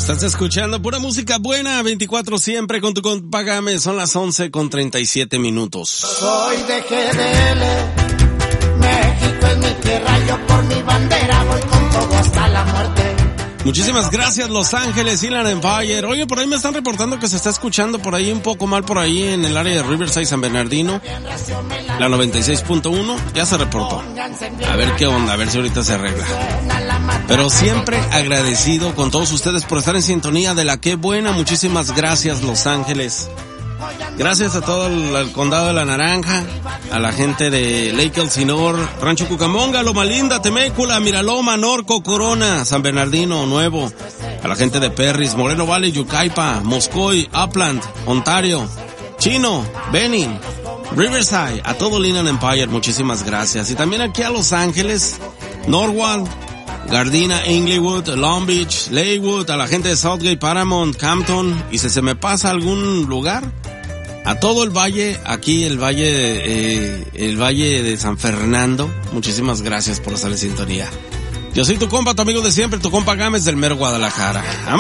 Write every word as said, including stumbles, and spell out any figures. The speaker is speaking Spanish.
Estás escuchando pura música buena, veinticuatro siempre con tu compa Gámez. Son las once con treinta y siete minutos. Soy de G D L, México es mi tierra, yo por mi bandera voy con todo hasta la muerte. Muchísimas gracias, Los Ángeles, Inland Empire. Oye, por ahí me están reportando que se está escuchando por ahí un poco mal por ahí en el área de Riverside, San Bernardino. La noventa y seis punto uno ya se reportó. A ver qué onda, a ver si ahorita se arregla. Pero siempre agradecido con todos ustedes por estar en sintonía de la Qué Buena. Muchísimas gracias, Los Ángeles. Gracias a todo el, el condado de La Naranja, a la gente de Lake Elsinore, Rancho Cucamonga, Loma Linda, Temécula, Miraloma, Norco, Corona, San Bernardino, Nuevo, a la gente de Perris, Moreno Valley, Yucaipa, Moscoy, Upland, Ontario, Chino, Benning, Riverside, a todo Inland Empire, muchísimas gracias. Y también aquí a Los Ángeles, Norwalk, Gardena, Inglewood, Long Beach, Lakewood, a la gente de Southgate, Paramount, Campton, y si se me pasa algún lugar, a todo el valle, aquí el valle, eh, el valle de San Fernando, muchísimas gracias por estar en sintonía. Yo soy tu compa, tu amigo de siempre, tu compa Gámez del mero Guadalajara. ¡Vámonos!